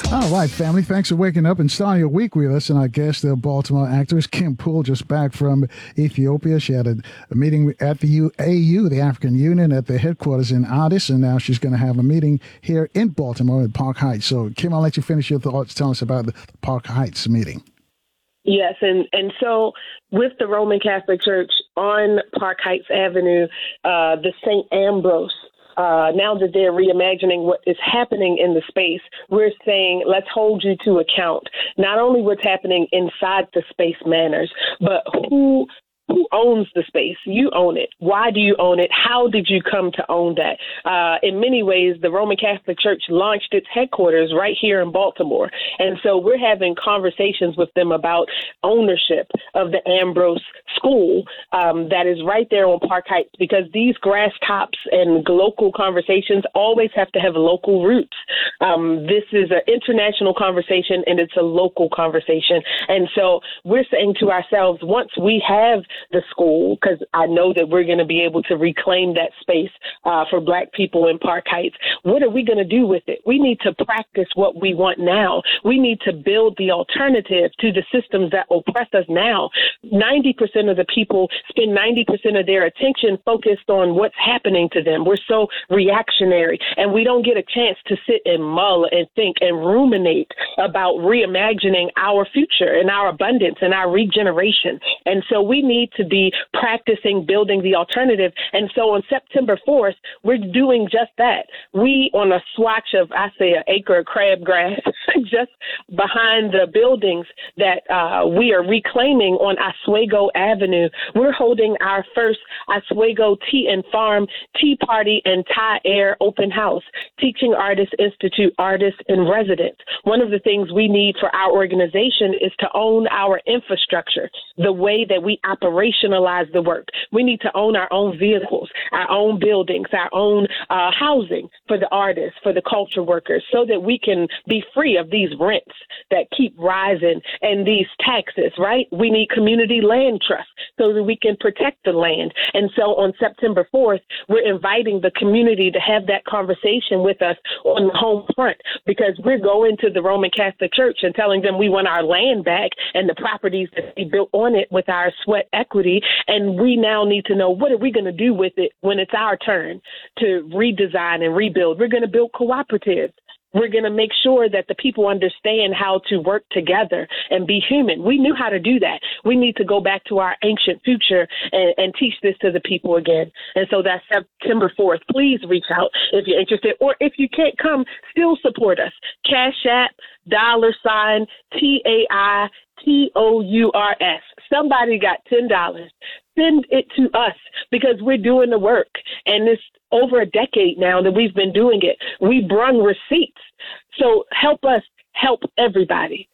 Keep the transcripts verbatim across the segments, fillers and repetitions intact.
All right, family. Thanks for waking up and starting your week with us. And our guest, the Baltimore actress Kim Poole, just back from Ethiopia. She had a, a meeting at the U A U, the African Union, at the headquarters in Addis, and now she's going to have a meeting here in Baltimore at Park Heights. So, Kim, I'll let you finish your thoughts. Tell us about the Park Heights meeting. Yes, and, and so with the Roman Catholic Church on Park Heights Avenue, uh, the Saint Ambrose, uh, now that they're reimagining what is happening in the space, we're saying, let's hold you to account. Not only what's happening inside the space matters, but who Who owns the space? You own it. Why do you own it? How did you come to own that? Uh, in many ways, the Roman Catholic Church launched its headquarters right here in Baltimore. And so we're having conversations with them about ownership of the Ambrose School um, that is right there on Park Heights, because these grass tops and local conversations always have to have local roots. Um, this is an international conversation and it's a local conversation. And so we're saying to ourselves, once we have the school, because I know that we're going to be able to reclaim that space uh, for Black people in Park Heights. What are we going to do with it? We need to practice what we want now. We need to build the alternative to the systems that oppress us now. ninety percent of the people spend ninety percent of their attention focused on what's happening to them. We're so reactionary, and we don't get a chance to sit and mull and think and ruminate about reimagining our future and our abundance and our regeneration. And so we need to be practicing building the alternative. And so on September fourth, we're doing just that. We, on a swatch of, I say, an acre of crabgrass, just behind the buildings that uh, we are reclaiming on Oswego Avenue, we're holding our first Oswego Tea and Farm Tea Party and Thai Air Open House, Teaching Artists Institute Artists in Residence. One of the things we need for our organization is to own our infrastructure, the way that we operationalize the work. We need to own our own vehicles, our own buildings, our own uh, housing for the artists, for the culture workers, so that we can be free of these rents that keep rising and these taxes, right? We need community land trust so that we can protect the land. And so on September fourth, we're inviting the community to have that conversation with us on the home front, because we're going to the Roman Catholic Church and telling them we want our land back and the properties that we built on it with our sweat equity. And we now need to know, what are we going to do with it when it's our turn to redesign and rebuild? We're going to build cooperatives. We're going to make sure that the people understand how to work together and be human. We knew how to do that. We need to go back to our ancient future and, and teach this to the people again. And so that's September fourth. Please reach out if you're interested, or if you can't come, still support us. Cash App, dollar sign, T A I T O U R S. Somebody got ten dollars. Send it to us, because we're doing the work. And it's over a decade now that we've been doing it. We brung receipts. So help us help everybody.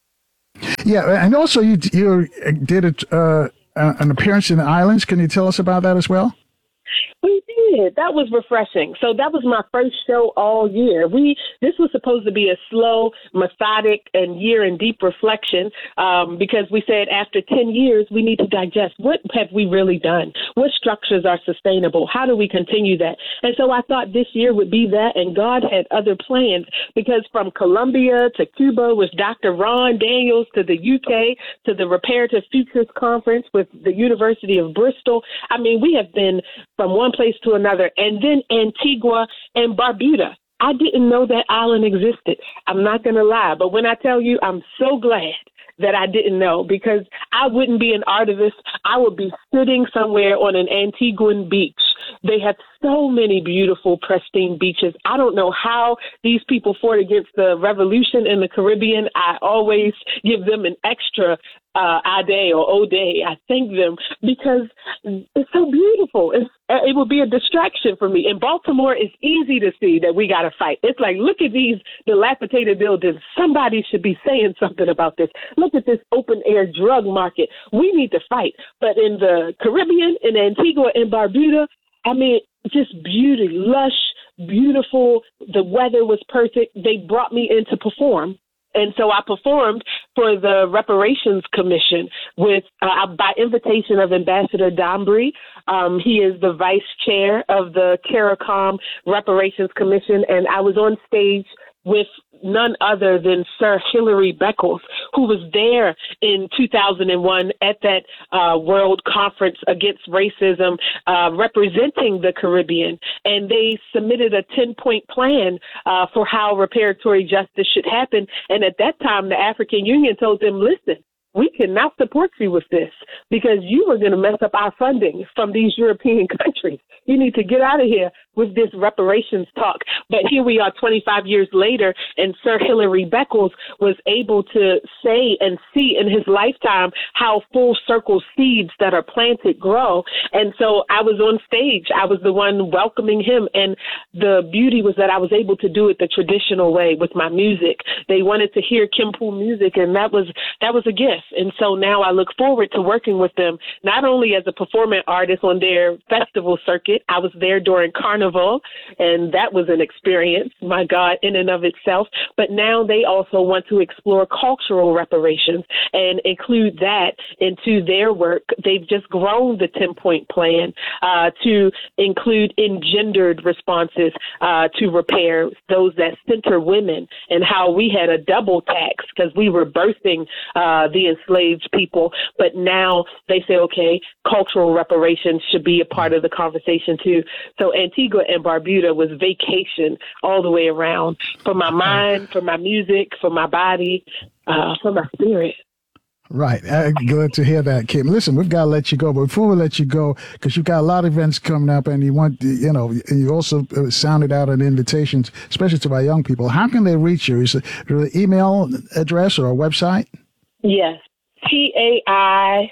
Yeah, and also you you did a, uh, an appearance in the islands. Can you tell us about that as well? We did. That was refreshing. So that was my first show all year. We this was supposed to be a slow, methodic, and year in deep reflection, um, because we said after ten years, we need to digest. What have we really done? What structures are sustainable? How do we continue that? And so I thought this year would be that, and God had other plans, because from Colombia to Cuba with Doctor Ron Daniels, to the U K, to the Reparative Futures Conference with the University of Bristol. I mean, we have been from one place to another, and then Antigua and Barbuda. I didn't know that island existed. I'm not going to lie, but when I tell you, I'm so glad that I didn't know, because I wouldn't be an artist. I would be sitting somewhere on an Antiguan beach. They have so many beautiful, pristine beaches. I don't know how these people fought against the revolution in the Caribbean. I always give them an extra uh, ade or ode. I thank them, because it's so beautiful. It's, it will be a distraction for me. In Baltimore, it's easy to see that we got to fight. It's like, look at these dilapidated buildings. Somebody should be saying something about this. Look at this open air drug market. We need to fight. But in the Caribbean, in Antigua and Barbuda, I mean, just beauty, lush, beautiful. The weather was perfect. They brought me in to perform. And so I performed for the Reparations Commission with uh, by invitation of Ambassador Dombrey. Um, he is the vice chair of the CARICOM Reparations Commission. And I was on stage with none other than Sir Hilary Beckles, who was there in two thousand one at that uh, World Conference Against Racism, uh, representing the Caribbean. And they submitted a ten-point plan uh, for how reparatory justice should happen. And at that time, the African Union told them, listen, we cannot support you with this because you are going to mess up our funding from these European countries. You need to get out of here with this reparations talk. But here we are twenty-five years later, and Sir Hilary Beckles was able to say and see in his lifetime how full circle seeds that are planted grow. And so I was on stage. I was the one welcoming him. And the beauty was that I was able to do it the traditional way with my music. They wanted to hear Kim Poole music, and that was that was a gift. And so now I look forward to working with them, not only as a performing artist on their festival circuit. I was there during Carnival, and that was an experience, my God, in and of itself. But now they also want to explore cultural reparations and include that into their work. They've just grown the ten-point plan uh, to include engendered responses uh, to repair, those that center women, and how we had a double tax because we were birthing uh, the enslaved people. But now they say, okay, cultural reparations should be a part of the conversation too. So Antigua and Barbuda was vacation all the way around for my mind, for my music, for my body, uh, for my spirit. Right. Uh, glad to hear that, Kim. Listen, we've got to let you go. But before we let you go, because you've got a lot of events coming up and you want, you know, you also sounded out an invitation, especially to our young people. How can they reach you? Is it an email address or a website? Yes. T A I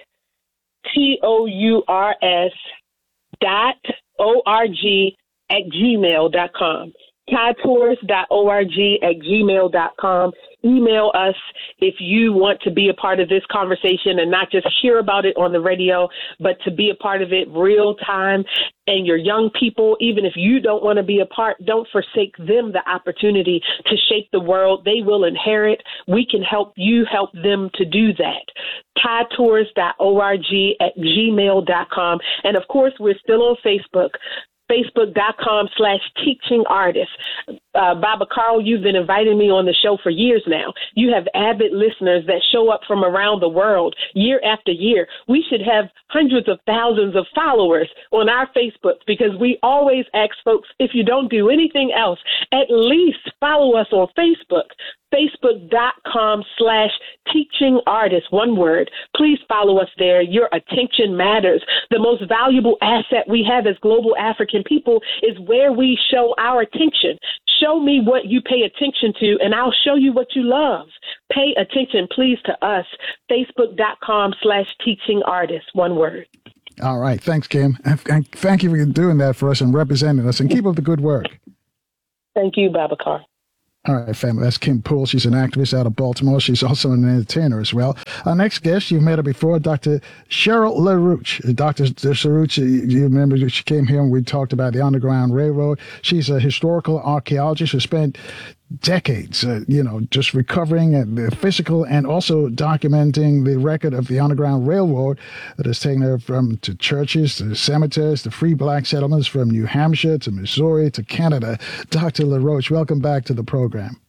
T O U R S dot O R G at gmail dot com. Ty Tours dot org at gmail dot com. Email us if you want to be a part of this conversation and not just hear about it on the radio, but to be a part of it real time. And your young people, even if you don't want to be a part, don't forsake them the opportunity to shape the world they will inherit. We can help you help them to do that. Ty Tours dot org at gmail dot com. And of course, we're still on Facebook. Facebook.com slash teaching artist. Uh, Baba Carl, you've been inviting me on the show for years now. You have avid listeners that show up from around the world year after year. We should have hundreds of thousands of followers on our Facebook because we always ask folks, if you don't do anything else, at least follow us on Facebook. Facebook.com slash teaching artist, one word. Please follow us there. Your attention matters. The most valuable asset we have as global African people is where we show our attention. Show me what you pay attention to, and I'll show you what you love. Pay attention, please, to us. Facebook.com slash teaching artist, one word. All right. Thanks, Kim. And thank you for doing that for us and representing us, and keep up the good work. Thank you, Babacar. All right, family. That's Kim Poole. She's an activist out of Baltimore. She's also an entertainer as well. Our next guest, you've met her before, Doctor Cheryl LaRouche. Doctor LaRouche, you remember she came here and we talked about the Underground Railroad. She's a historical archaeologist who spent decades, uh, you know, just recovering the physical and also documenting the record of the Underground Railroad that has taken her from to churches, to cemeteries, to free black settlements from New Hampshire to Missouri to Canada. Doctor LaRouche, welcome back to the program.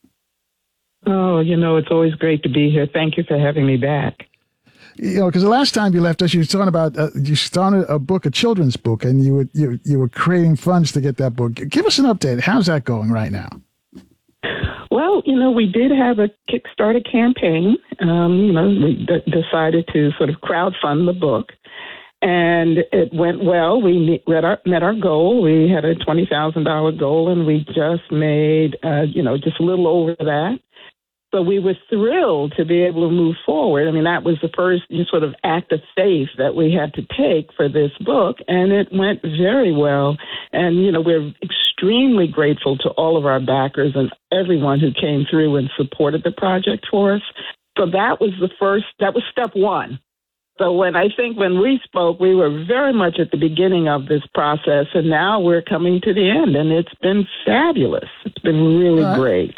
Oh, you know, it's always great to be here. Thank you for having me back. You know, because the last time you left us, you were talking about uh, you started a book, a children's book, and you were you you were creating funds to get that book. Give us an update. How's that going right now? Well, you know, we did have a Kickstarter campaign. Um, you know, we d- decided to sort of crowdfund the book, and it went well. We met our, met our goal. We had a twenty thousand dollars goal, and we just made, uh, you know, just a little over that. So we were thrilled to be able to move forward. I mean, that was the first sort of act of faith that we had to take for this book, and it went very well. And, you know, we're extremely grateful to all of our backers and everyone who came through and supported the project for us. So that was the first, that was step one. So when I think when we spoke, we were very much at the beginning of this process, and now we're coming to the end, and it's been fabulous. It's been really uh, great.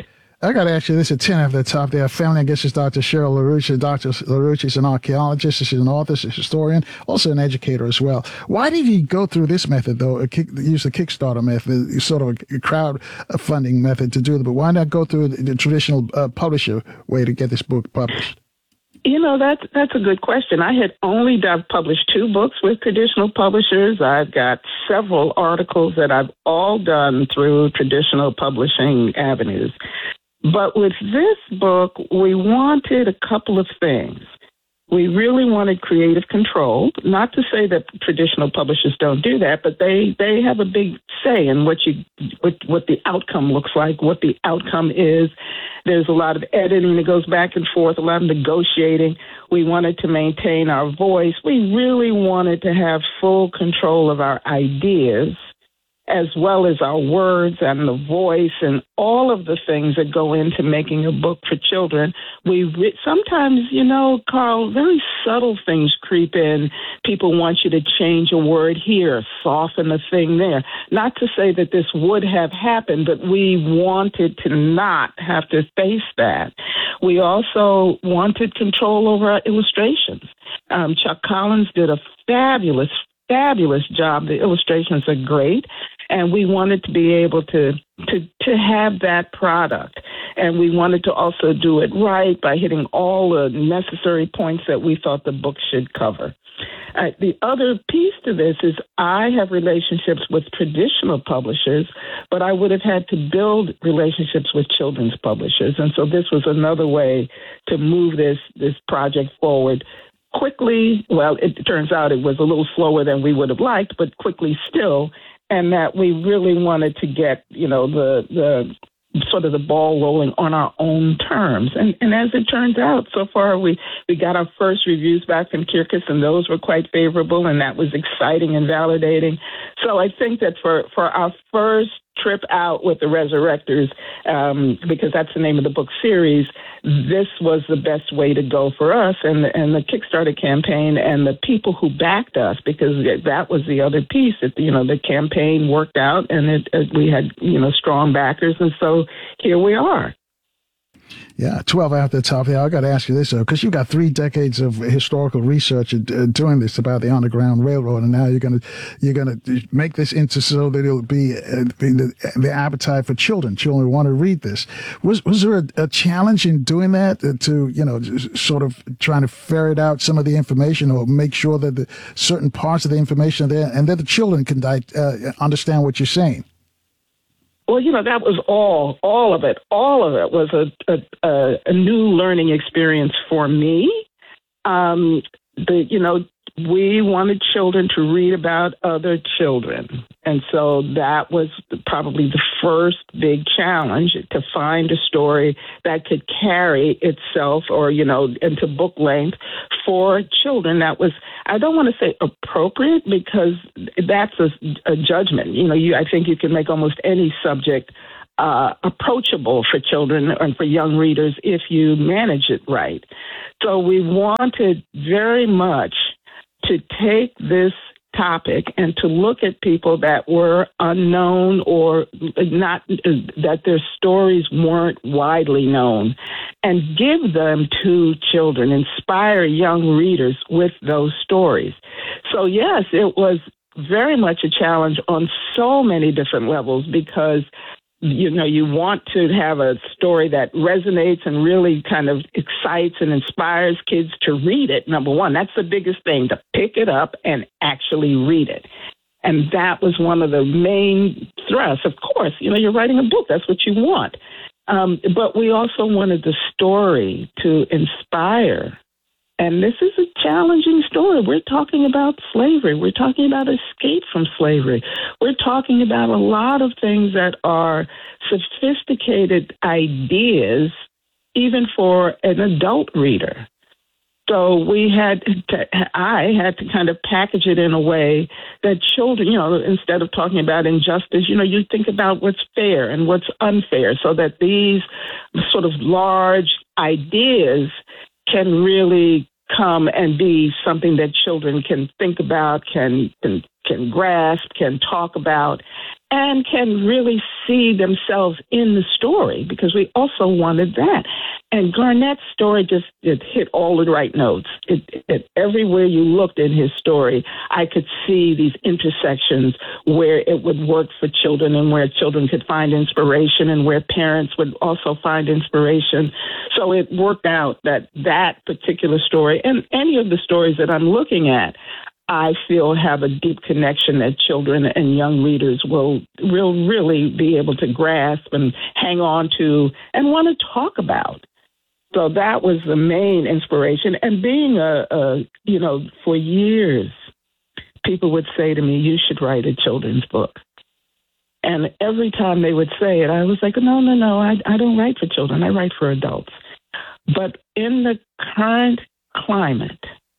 I got to ask you this at ten at the top there. Family, I guess, is Doctor Cheryl LaRouche. Doctor LaRouche is an archaeologist. She's an author, she's a historian, also an educator as well. Why did you go through this method, though, a kick, use the Kickstarter method, sort of a crowdfunding method to do it? But why not go through the traditional uh, publisher way to get this book published? You know, that's that's a good question. I had only done, published two books with traditional publishers. I've got several articles that I've all done through traditional publishing avenues. But with this book, we wanted a couple of things. We really wanted creative control, not to say that traditional publishers don't do that, but they, they have a big say in what you what, what the outcome looks like, what the outcome is. There's a lot of editing that goes back and forth, a lot of negotiating. We wanted to maintain our voice. We really wanted to have full control of our ideas, as well as our words and the voice and all of the things that go into making a book for children. We re- sometimes, you know, Carl, very subtle things creep in. People want you to change a word here, soften a thing there. Not to say that this would have happened, but we wanted to not have to face that. We also wanted control over our illustrations. Um, Chuck Collins did a fabulous Fabulous job. The illustrations are great, and we wanted to be able to to to have that product, and we wanted to also do it right by hitting all the necessary points that we thought the book should cover. Uh, the other piece to this is I have relationships with traditional publishers, but I would have had to build relationships with children's publishers, and so this was another way to move this this project forward quickly. Well, it turns out it was a little slower than we would have liked, but quickly still, and that we really wanted to get, you know, the the sort of the ball rolling on our own terms. And and as it turns out, so far we, we got our first reviews back from Kirkus, and those were quite favorable, and that was exciting and validating. So I think that for, for our first trip out with the Resurrectors, um, because that's the name of the book series, this was the best way to go for us, and the, and the Kickstarter campaign and the people who backed us, because that was the other piece. That, you know, the campaign worked out, and it, it, we had, you know, strong backers, and so here we are. Yeah, twelve after the top. Yeah, I got to ask you this, though, because you've got three decades of historical research uh, doing this about the Underground Railroad, and now you're going to you're going to make this into so that it'll be, uh, be the, the appetite for children. Children want to read this. Was was there a, a challenge in doing that uh, to, you know, sort of trying to ferret out some of the information, or make sure that the certain parts of the information are there, and that the children can uh, understand what you're saying? Well, you know, that was all, all of it. All of it was a, a, a new learning experience for me. Um, the, you know, we wanted children to read about other children. And so that was probably the first big challenge, to find a story that could carry itself, or, you know, into book length for children that was, I don't want to say appropriate, because that's a, a judgment. You know, you, I think you can make almost any subject uh, approachable for children and for young readers if you manage it right. So we wanted very much to take this topic and to look at people that were unknown, or not, that their stories weren't widely known, and give them to children, inspire young readers with those stories. So yes, it was very much a challenge on so many different levels, because you know, you want to have a story that resonates and really kind of excites and inspires kids to read it. Number one, that's the biggest thing, to pick it up and actually read it. And that was one of the main thrusts. Of course, you know, you're writing a book. That's what you want. Um, but we also wanted the story to inspire. And this is a challenging story. We're talking about slavery. We're talking about escape from slavery. We're talking about a lot of things that are sophisticated ideas, even for an adult reader. So we had to, I had to kind of package it in a way that children, you know, instead of talking about injustice, you know, you think about what's fair and what's unfair, so that these sort of large ideas can really come and be something that children can think about, can, can can grasp, can talk about, and can really see themselves in the story, because we also wanted that. And Garnett's story just it hit all the right notes. It, it, everywhere you looked in his story, I could see these intersections where it would work for children and where children could find inspiration and where parents would also find inspiration. So it worked out that that particular story and any of the stories that I'm looking at, I feel have a deep connection that children and young readers will, will really be able to grasp and hang on to and want to talk about. So that was the main inspiration. And being a, a, you know, for years, people would say to me, you should write a children's book. And every time they would say it, I was like, no, no, no, I, I don't write for children. I write for adults. But in the current climate,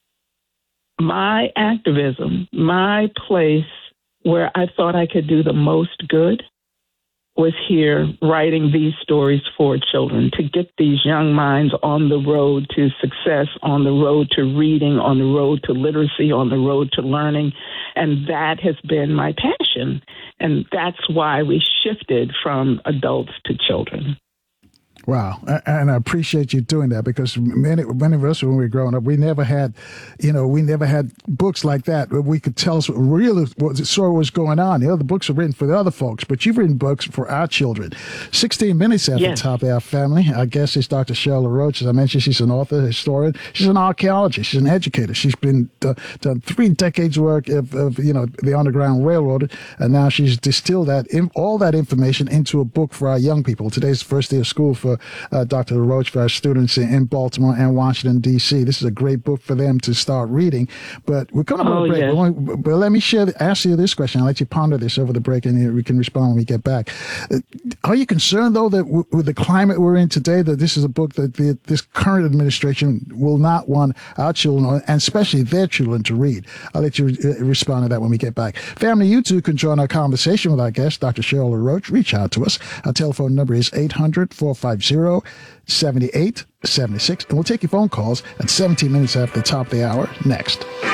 my activism, my place where I thought I could do the most good was here writing these stories for children, to get these young minds on the road to success, on the road to reading, on the road to literacy, on the road to learning. And that has been my passion. And that's why we shifted from adults to children. Wow. And I appreciate you doing that, because many, many of us, when we were growing up, we never had, you know, we never had books like that where we could tell us really what story was going on. The other books are written for the other folks, but you've written books for our children. sixteen minutes at Yes. the top of our family. Our guest is Doctor Cheryl LaRoche. As I mentioned, she's an author, historian. She's an archaeologist. She's an educator. She's been uh, done three decades work of, of, you know, the Underground Railroad, and now she's distilled that in, all that information into a book for our young people. Today's the first day of school for Uh, Doctor LaRoche, for our students in, in Baltimore and Washington, D C This is a great book for them to start reading. But we're coming up on Oh, a break. yeah. But, when- but let me share, ask you this question. I'll let you ponder this over the break, and we can respond when we get back. Uh, are you concerned, though, that w- with the climate we're in today, that this is a book that the, this current administration will not want our children, and especially their children, to read? I'll let you uh, respond to that when we get back. Family, you too can join our conversation with our guest, Doctor Cheryl LaRoche. Reach out to us. Our telephone number is eight hundred, four five zero, seven eight seven six, and we'll take your phone calls at seventeen minutes after the top of the hour next.